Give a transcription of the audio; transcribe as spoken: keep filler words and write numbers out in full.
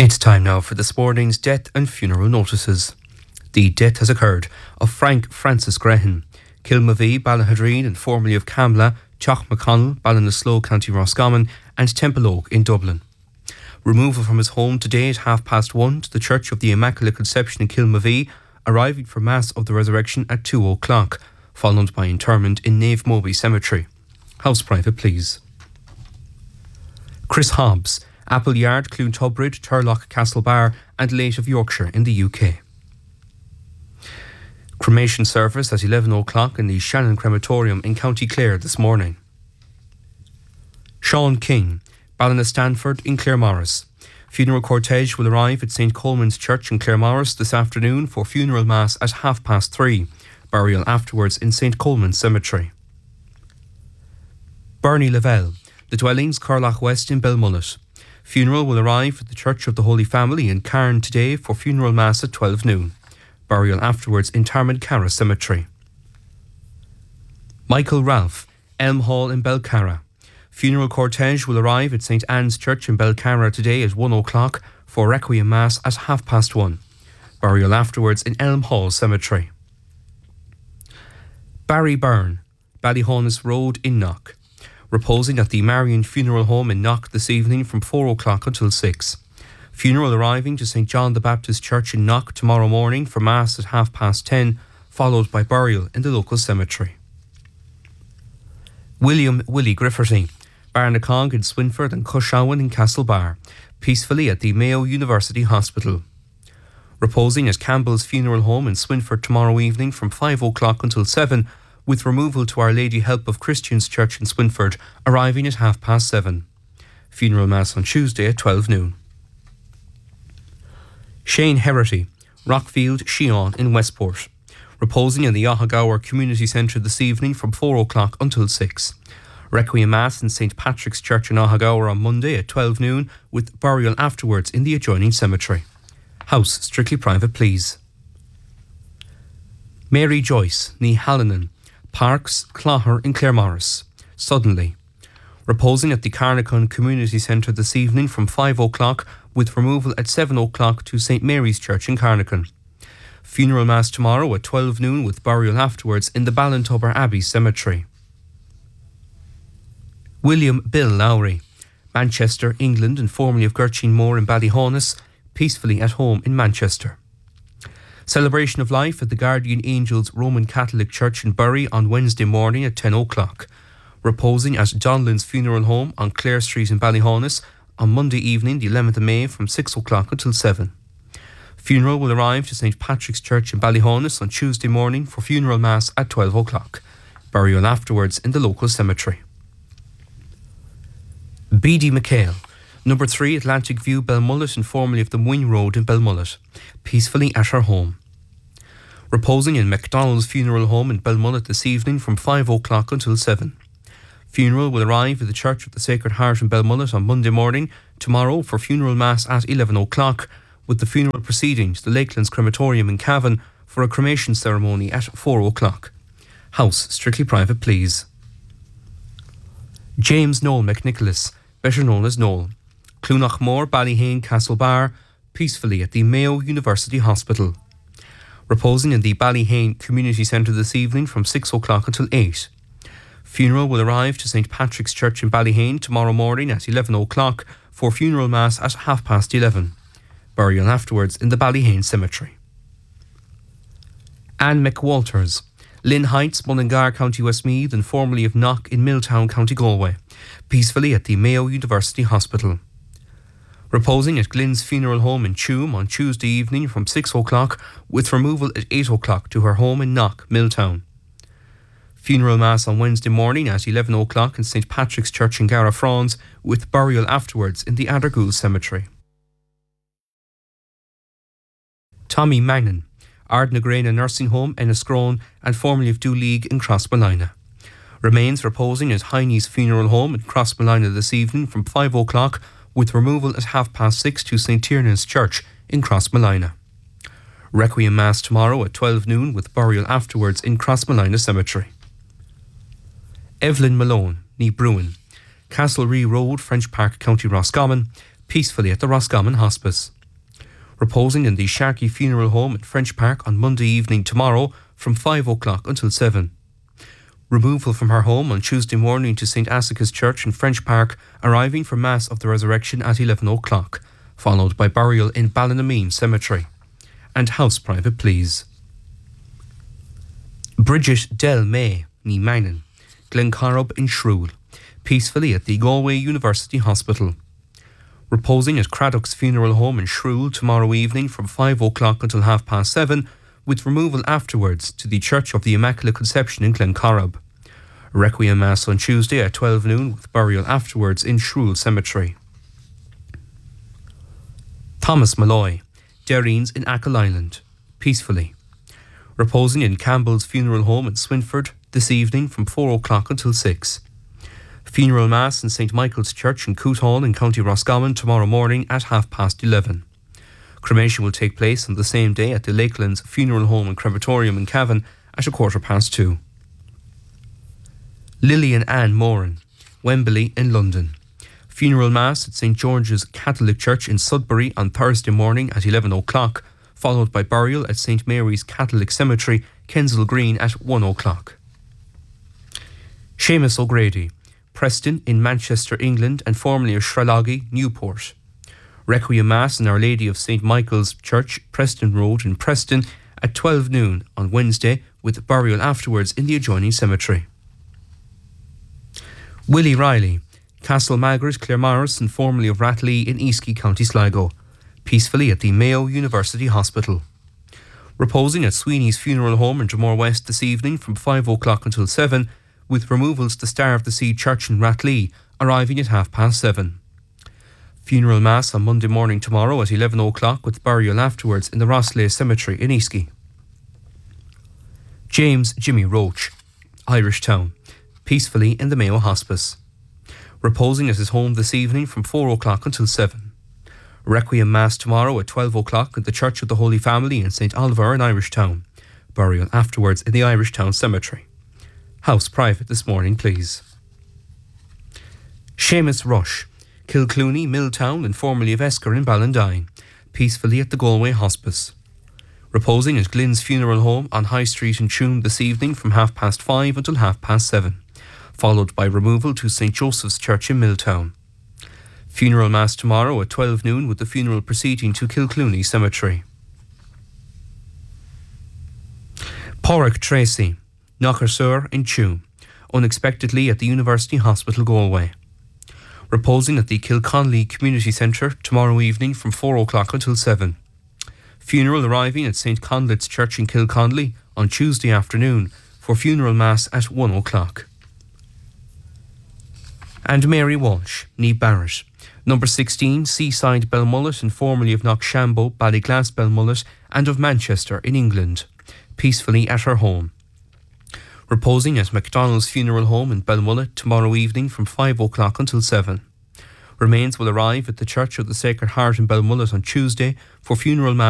It's time now for this morning's death and funeral notices. The death has occurred of Frank Francis Grehan, Kilmavee, Ballahadreen and formerly of Camla, Teach McConnell, Ballinasloe, County Roscommon and Temple in Dublin. Removal from his home today at half past one to the Church of the Immaculate Conception in Kilmavee, arriving for Mass of the Resurrection at two o'clock, followed by interment in Nave Moby Cemetery. House private, please. Chris Hobbs, Appleyard, Cloontubridge, Turlock, Castlebar and Late of Yorkshire in the U K. Cremation service at eleven o'clock in the Shannon Crematorium in County Clare this morning. Sean King, Ballinasstanford in Claremorris. Funeral cortege will arrive at Saint Coleman's Church in Claremorris this afternoon for funeral mass at half past three. Burial afterwards in Saint Coleman's Cemetery. Bernie Lavelle, The Dwellings, Curlach West in Belmullet. Funeral will arrive at the Church of the Holy Family in Cairn today for funeral mass at twelve noon. Burial afterwards in Tarmancara Cemetery. Michael Ralph, Elm Hall in Belcarra. Funeral cortege will arrive at Saint Anne's Church in Belcarra today at one o'clock for Requiem Mass at half past one. Burial afterwards in Elm Hall Cemetery. Barry Byrne, Ballyhonus Road in Knock. Reposing at the Marion Funeral Home in Knock this evening from four o'clock until six. Funeral arriving to Saint John the Baptist Church in Knock tomorrow morning for Mass at half past ten, followed by burial in the local cemetery. William Willie Grifferty, Barnacong in Swinford and Cushowen in Castlebar, peacefully at the Mayo University Hospital. Reposing at Campbell's Funeral Home in Swinford tomorrow evening from five o'clock until seven, with removal to Our Lady Help of Christians Church in Swinford, arriving at half past seven. Funeral Mass on Tuesday at twelve noon. Shane Herity, Rockfield, Sheon in Westport. Reposing in the Yahagower Community Centre this evening from four o'clock until six. Requiem Mass in Saint Patrick's Church in Yahagower on Monday at twelve noon, with burial afterwards in the adjoining cemetery. House strictly private, please. Mary Joyce, ní Hallinan, Parks, Clogher in Claremorris. Suddenly. Reposing at the Carnacon Community Centre this evening from five o'clock, with removal at seven o'clock to Saint Mary's Church in Carnacon. Funeral Mass tomorrow at twelve noon, with burial afterwards in the Ballintubber Abbey Cemetery. William Bill Lowry, Manchester, England and formerly of Gertrude Moore in Ballyhonus, peacefully at home in Manchester. Celebration of life at the Guardian Angels Roman Catholic Church in Bury on Wednesday morning at ten o'clock. Reposing at Donlin's Funeral Home on Clare Street in Ballyhonus on Monday evening, the eleventh of May, from six o'clock until seven. Funeral will arrive to Saint Patrick's Church in Ballyhonus on Tuesday morning for funeral mass at twelve o'clock. Burial afterwards in the local cemetery. B D McHale, number three Atlantic View, Belmullet and formerly of the Wing Road in Belmullet, peacefully at her home. Reposing in MacDonald's Funeral Home in Belmullet this evening from five o'clock until seven. Funeral will arrive at the Church of the Sacred Heart in Belmullet on Monday morning, tomorrow for funeral mass at eleven o'clock, with the funeral proceeding to the Lakelands Crematorium in Cavan for a cremation ceremony at four o'clock. House strictly private, please. James Noel McNicholas, better known as Noel, Cloonachmore, Ballyhane, Castlebar, peacefully at the Mayo University Hospital. Reposing in the Ballyhane Community Centre this evening from six o'clock until eight. Funeral will arrive to Saint Patrick's Church in Ballyhane tomorrow morning at eleven o'clock for funeral mass at half past eleven. Burial afterwards in the Ballyhane Cemetery. Anne McWalters, Lynn Heights, Mullingar, County Westmeath and formerly of Knock in Milltown, County Galway, peacefully at the Mayo University Hospital. Reposing at Glyn's Funeral Home in Tuam on Tuesday evening from six o'clock, with removal at eight o'clock to her home in Knock, Milltown. Funeral Mass on Wednesday morning at eleven o'clock in Saint Patrick's Church in Garafrons, with burial afterwards in the Adergool Cemetery. Tommy Magnan, Ardnagrena Nursing Home, Enniscrone and formerly of Duleague in Crossmolina. Remains reposing at Heine's Funeral Home in Crossmolina this evening from five o'clock, with removal at half past six to Saint Tiernan's Church in Crossmolina. Requiem Mass tomorrow at twelve noon, with burial afterwards in Crossmolina Cemetery. Evelyn Malone, ní Bruin, Castlerea Road, French Park, County Roscommon, peacefully at the Roscommon Hospice. Reposing in the Sharkey Funeral Home at French Park on Monday evening tomorrow from five o'clock until seven. Removal from her home on Tuesday morning to Saint Asicus Church in French Park, arriving for Mass of the Resurrection at eleven o'clock, followed by burial in Ballinameen Cemetery. And house private please. Bridget Del May, ní Magnan, Glencorrib in Shrule, peacefully at the Galway University Hospital. Reposing at Craddock's Funeral Home in Shrule tomorrow evening from five o'clock until half past seven, with removal afterwards to the Church of the Immaculate Conception in Glencorrib. Requiem Mass on Tuesday at twelve noon with burial afterwards in Shrule Cemetery. Thomas Malloy, Derrines in Achill Island, peacefully. Reposing in Campbell's Funeral Home in Swinford this evening from four o'clock until six. Funeral Mass in Saint Michael's Church in Coothall in County Roscommon tomorrow morning at half past eleven. Cremation will take place on the same day at the Lakelands Funeral Home and Crematorium in Cavan at a quarter past two. Lillian Ann Moran, Wembley in London. Funeral Mass at Saint George's Catholic Church in Sudbury on Thursday morning at eleven o'clock, followed by burial at Saint Mary's Catholic Cemetery, Kensal Green at one o'clock. Seamus O'Grady, Preston in Manchester, England, and formerly of Shraloggy, Newport. Requiem Mass in Our Lady of Saint Michael's Church, Preston Road in Preston at twelve noon on Wednesday, with burial afterwards in the adjoining cemetery. Willie Riley, Castle Magars, Claremorris, and formerly of Rathlee in Eastleigh, County Sligo, peacefully at the Mayo University Hospital. Reposing at Sweeney's Funeral Home in Dromore West this evening from five o'clock until seven, with removals to Star of the Sea Church in Rathlee, arriving at half past seven. Funeral Mass on Monday morning tomorrow at eleven o'clock with burial afterwards in the Rosslea Cemetery in Eastleigh. James Jimmy Roach, Irish Town, peacefully in the Mayo Hospice. Reposing at his home this evening from four o'clock until seven. Requiem Mass tomorrow at twelve o'clock at the Church of the Holy Family in Saint Oliver in Irish Town. Burial afterwards in the Irish Town Cemetery. House private this morning, please. Seamus Rush, Kilclooney, Milltown, and formerly of Esker in Ballandine, peacefully at the Galway Hospice. Reposing at Glyn's Funeral Home on High Street in Tuam this evening from half past five until half past seven, followed by removal to Saint Joseph's Church in Milltown. Funeral Mass tomorrow at twelve noon with the funeral proceeding to Kilclooney Cemetery. Porrick Tracy, Knocker in Tuam, unexpectedly at the University Hospital Galway. Reposing at the Kilconnelly Community Centre tomorrow evening from four o'clock until seven. Funeral arriving at Saint Conleth's Church in Kilconnelly on Tuesday afternoon for funeral mass at one o'clock. And Mary Walsh, ní Barrett, number sixteen, Seaside Belmullet, and formerly of Knockshambo, Ballyglass Belmullet, and of Manchester in England, peacefully at her home. Reposing at MacDonald's Funeral Home in Belmullet tomorrow evening from five o'clock until seven. Remains will arrive at the Church of the Sacred Heart in Belmullet on Tuesday for funeral mass